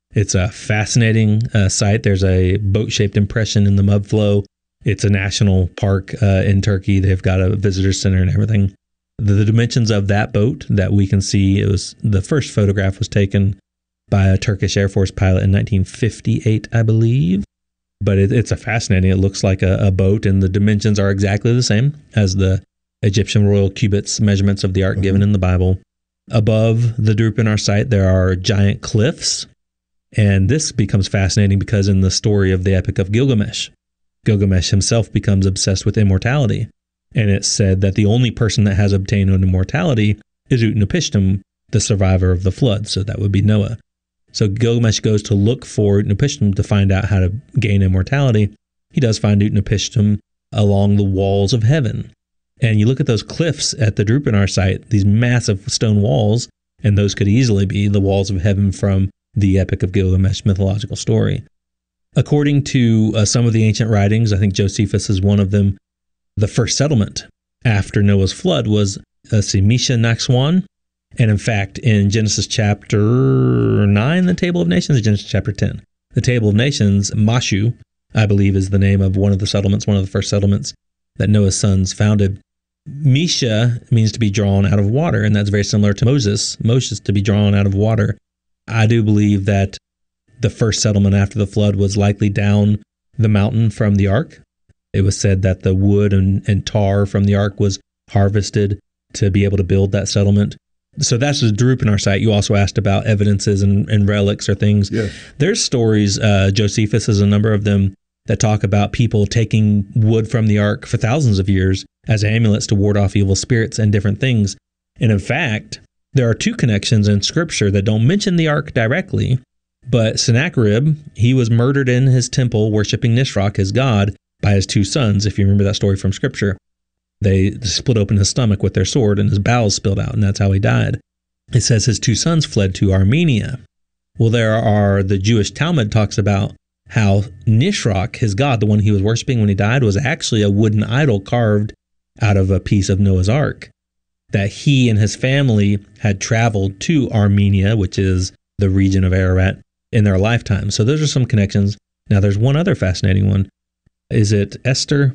It's a fascinating site. There's a boat-shaped impression in the mud flow. It's a national park in Turkey. They've got a visitor center and everything. The dimensions of that boat that we can see, the first photograph was taken by a Turkish Air Force pilot in 1958, I believe. But it's fascinating. It looks like a boat, and the dimensions are exactly the same as the Egyptian royal cubits measurements of the ark given in the Bible. Above the Drupinar site, there are giant cliffs. And this becomes fascinating because in the story of the Epic of Gilgamesh, Gilgamesh himself becomes obsessed with immortality. And it's said that the only person that has obtained immortality is Utnapishtim, the survivor of the flood. So that would be Noah. So Gilgamesh goes to look for Utnapishtim to find out how to gain immortality. He does find Utnapishtim along the walls of heaven. And you look at those cliffs at the Drupinar site, these massive stone walls, and those could easily be the walls of heaven from the Epic of Gilgamesh mythological story. According to some of the ancient writings, I think Josephus is one of them, the first settlement after Noah's flood was Mesha Naxuan. And in fact, in Genesis chapter 9, the Table of Nations, Genesis chapter 10, the Table of Nations, Mashu, I believe, is the name of one of the settlements, one of the first settlements that Noah's sons founded. Mesha means to be drawn out of water, and that's very similar to Moses to be drawn out of water. I do believe that the first settlement after the flood was likely down the mountain from the ark. It was said that the wood and tar from the ark was harvested to be able to build that settlement. So that's the Drupinar site. You also asked about evidences and relics or things. Yes. There's stories, Josephus has a number of them, that talk about people taking wood from the ark for thousands of years as amulets to ward off evil spirits and different things. And in fact, there are two connections in Scripture that don't mention the ark directly, but Sennacherib, he was murdered in his temple worshiping Nisroch, his god, by his two sons, if you remember that story from Scripture. They split open his stomach with their sword and his bowels spilled out, and that's how he died. It says his two sons fled to Armenia. Well, the Jewish Talmud talks about how Nisroch, his god, the one he was worshiping when he died, was actually a wooden idol carved out of a piece of Noah's Ark. That he and his family had traveled to Armenia, which is the region of Ararat, in their lifetime. So those are some connections. Now, there's one other fascinating one. Is it Esther,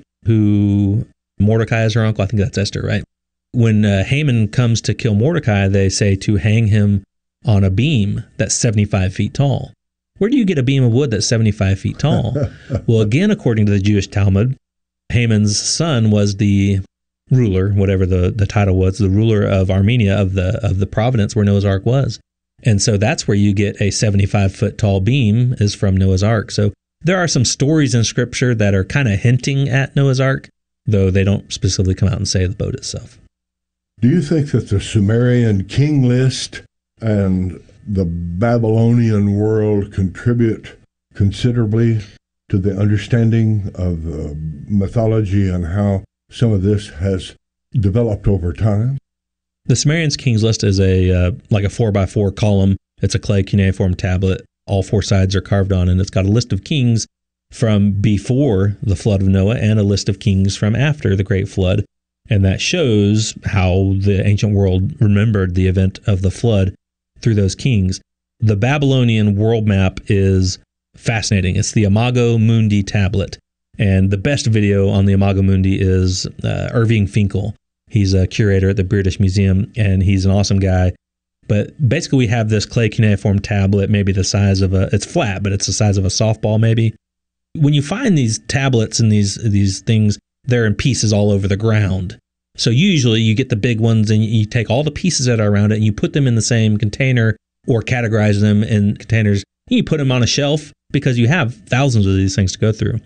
who Mordecai is her uncle? I think that's Esther, right? When Haman comes to kill Mordecai, they say to hang him on a beam that's 75 feet tall. Where do you get a beam of wood that's 75 feet tall? Well, again, according to the Jewish Talmud, Haman's son was the ruler, whatever the title was, the ruler of Armenia, of the province where Noah's Ark was. And so that's where you get a 75-foot tall beam, is from Noah's Ark. So there are some stories in Scripture that are kind of hinting at Noah's Ark, though they don't specifically come out and say the boat itself. Do you think that the Sumerian king list and the Babylonian world contribute considerably to the understanding of mythology and how some of this has developed over time? The Sumerian's Kings List is like a 4x4 column. It's a clay cuneiform tablet. All four sides are carved on, and it's got a list of kings from before the flood of Noah and a list of kings from after the Great Flood. And that shows how the ancient world remembered the event of the flood through those kings. The Babylonian world map is fascinating. It's the Imago Mundi tablet. And the best video on the Imago Mundi is Irving Finkel. He's a curator at the British Museum, and he's an awesome guy. But basically, we have this clay cuneiform tablet, maybe the size of it's flat, but it's the size of a softball maybe. When you find these tablets and these things, they're in pieces all over the ground. So usually you get the big ones and you take all the pieces that are around it and you put them in the same container or categorize them in containers. And you put them on a shelf because you have thousands of these things to go through.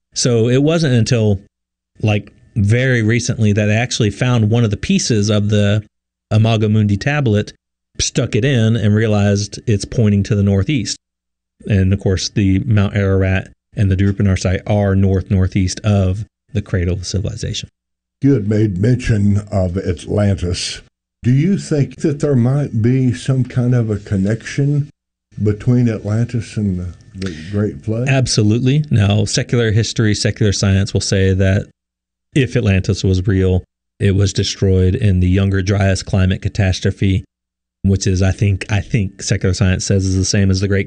So it wasn't until like very recently that I actually found one of the pieces of the Imago Mundi tablet, stuck it in, and realized it's pointing to the northeast. And of course, the Mount Ararat and the Drupinar site are northeast of the cradle of civilization. You had made mention of Atlantis. Do you think that there might be some kind of a connection between Atlantis and the Great Flood? Absolutely. Now, secular history, secular science will say that if Atlantis was real, it was destroyed in the Younger Dryas climate catastrophe, which is, I think secular science says, is the same as the Great